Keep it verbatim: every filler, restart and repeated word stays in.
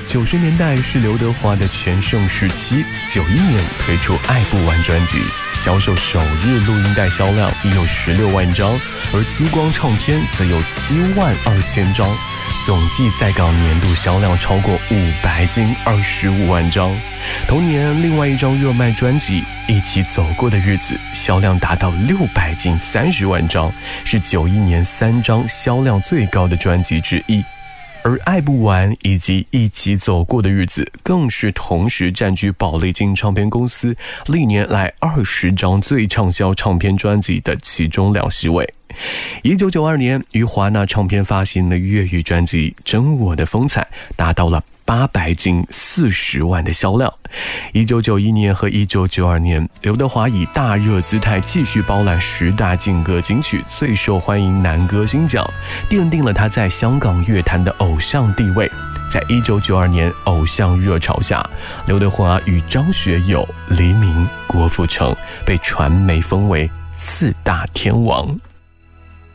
九十年代是刘德华的全盛时期，九一年推出《爱不完》专辑，销售首日录音带销量已有十六万张，而激光唱片则有七万二千张，总计在港年度销量超过五百斤二十五万张。同年，另外一张热卖专辑《一起走过的日子》销量达到六百斤三十万张，是九一年三张销量最高的专辑之一。而《爱不完》以及《一起走过的日子》更是同时占据宝丽金唱片公司历年来二十张最畅销唱片专辑的其中两席位。一九九二年，于华纳唱片发行的粤语专辑《真我的风采》达到了八百斤四十万的销量。一九九一年和一九九二年，刘德华以大热姿态继续包揽十大劲歌金曲最受欢迎男歌星奖，奠定了他在香港乐坛的偶像地位。在一九九二年偶像热潮下，刘德华与张学友、黎明、郭富城被传媒封为四大天王。